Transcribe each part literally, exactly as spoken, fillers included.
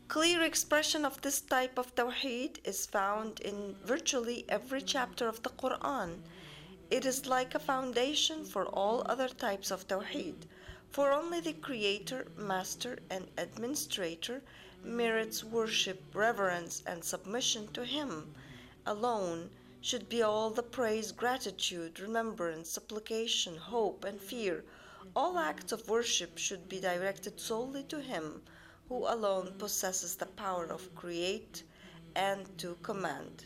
Clear expression of this type of Tawheed is found in virtually every chapter of the Quran. It is like a foundation for all other types of Tawheed, for only the Creator, Master, and Administrator merits worship, reverence, and submission to Him alone should be all the praise, gratitude, remembrance, supplication, hope, and fear. All acts of worship should be directed solely to Him, who alone possesses the power of create and to command.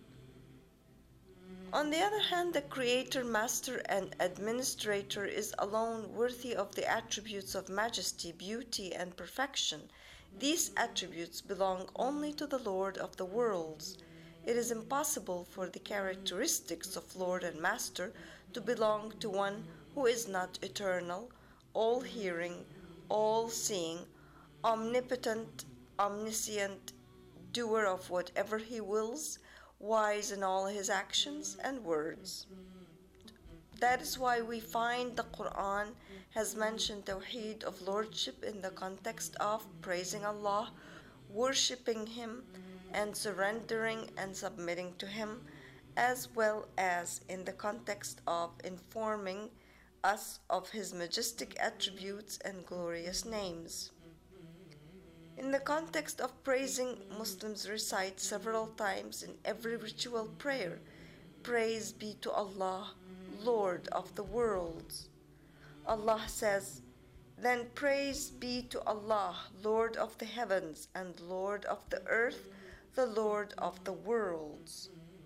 On the other hand, the Creator, Master, and Administrator is alone worthy of the attributes of majesty, beauty, and perfection. These attributes belong only to the Lord of the worlds. It is impossible for the characteristics of Lord and Master to belong to one who is not eternal, all-hearing, all-seeing, omnipotent, omniscient, doer of whatever He wills, wise in all His actions and words. That is why we find the Quran has mentioned Tawheed of Lordship in the context of praising Allah, worshipping Him, and surrendering and submitting to Him, as well as in the context of informing us of His majestic attributes and glorious names. In the context of praising, Muslims recite several times in every ritual prayer, "Praise be to Allah, Lord of the worlds." Allah says, "Then praise be to Allah, Lord of the heavens and Lord of the earth, the Lord of the worlds."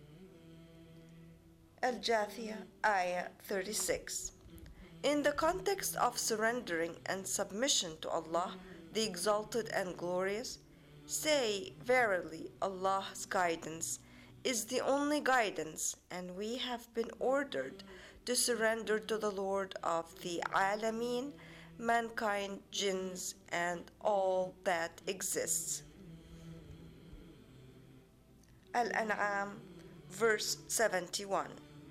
Al-Jathiyah, Ayah thirty-six. In the context of surrendering and submission to Allah, the exalted and glorious, say, "Verily, Allah's guidance is the only guidance, and we have been ordered to surrender to the Lord of the Alameen, mankind, jinns, and all that exists." Al-An'am, verse seventy-one.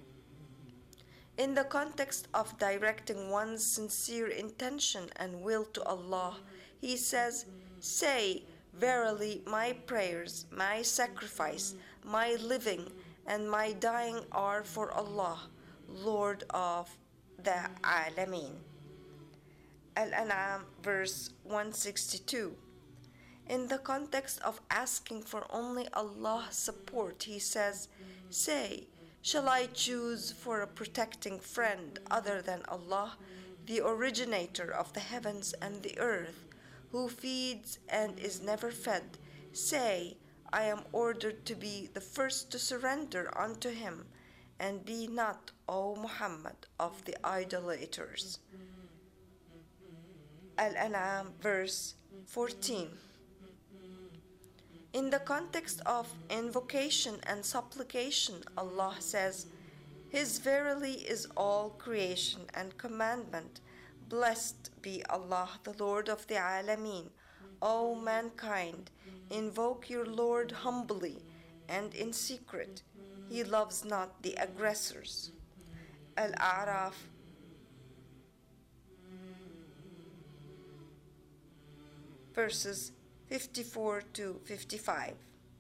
In the context of directing one's sincere intention and will to Allah, He says, "Say, verily, my prayers, my sacrifice, my living, and my dying are for Allah, Lord of the Alameen." Al-An'am, verse one sixty-two. In the context of asking for only Allah's support, He says, "Say, shall I choose for a protecting friend other than Allah, the originator of the heavens and the earth, who feeds and is never fed? Say, I am ordered to be the first to surrender unto Him, and be not, O Muhammad, of the idolaters." Al-An'am, verse fourteen. In the context of invocation and supplication, Allah says, "His verily is all creation and commandment. Blessed be Allah, the Lord of the Alameen. O mankind, invoke your Lord humbly and in secret. He loves not the aggressors." Al-A'raf, verses fifty-four to fifty-five.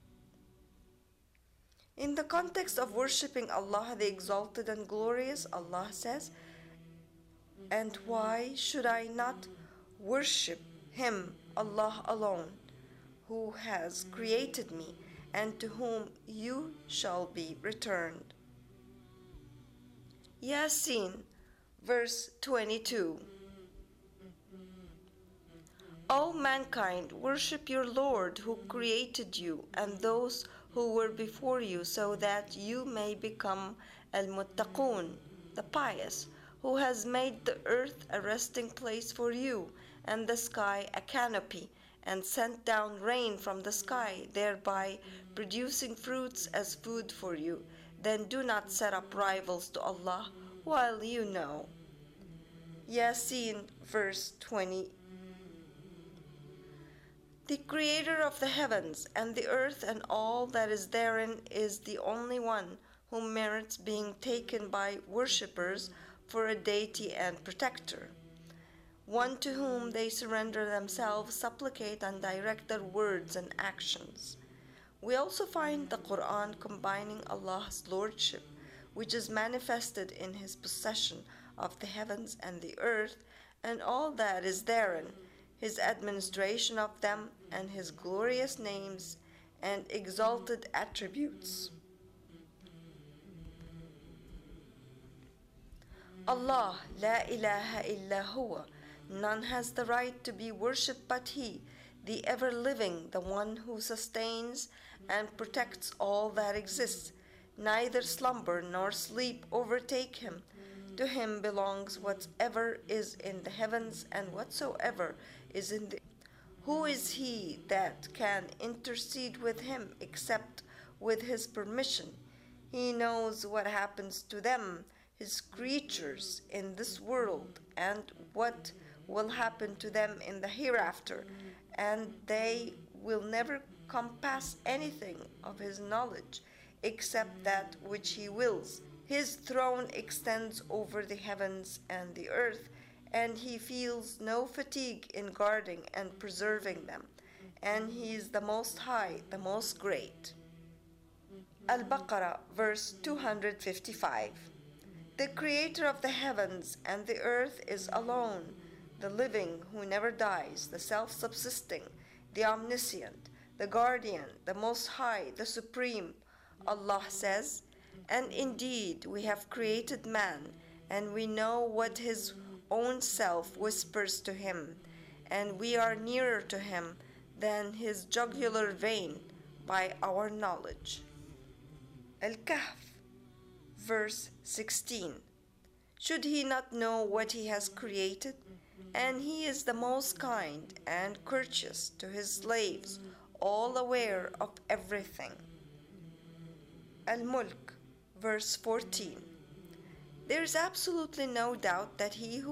In the context of worshipping Allah, the exalted and glorious, Allah says, "And why should I not worship Him, Allah alone, who has created me, and to whom you shall be returned?" Yasin, verse twenty-two. O mankind, worship your Lord who created you and those who were before you, so that you may become al-muttaqun, the pious, who has made the earth a resting place for you, and the sky a canopy, and sent down rain from the sky, thereby producing fruits as food for you. Then do not set up rivals to Allah while you know. Yasin, verse twenty. The Creator of the heavens and the earth and all that is therein is the only one who merits being taken by worshippers for a deity and protector. one to whom they surrender themselves, supplicate, and direct their words and actions. We also find the Quran combining Allah's lordship, which is manifested in his possession of the heavens and the earth, and all that is therein, his administration of them, and his glorious names and exalted attributes. Allah, la ilaha illa huwa, none has the right to be worshipped but He, the ever-living, the one who sustains and protects all that exists. Neither slumber nor sleep overtake him. To him belongs whatever is in the heavens and whatsoever is in the earth. Who is he that can intercede with him except with his permission? He knows what happens to them, his creatures, in this world, and what will happen to them in the hereafter, and they will never compass anything of his knowledge except that which he wills. His throne extends over the heavens and the earth, and he feels no fatigue in guarding and preserving them, and he is the Most High, the Most Great. Al-Baqarah, verse two hundred fifty-five. The Creator of the heavens and the earth is alone, the living who never dies, the self-subsisting, the omniscient, the guardian, the Most High, the Supreme. Allah says, and indeed we have created man, and we know what his own self whispers to him, and we are nearer to him than his jugular vein by our knowledge. Al-Kahf, verse sixteen. Should he not know what he has created? And he is the most kind and courteous to his slaves, all aware of everything. Al-Mulk, verse fourteen. There is absolutely no doubt that he who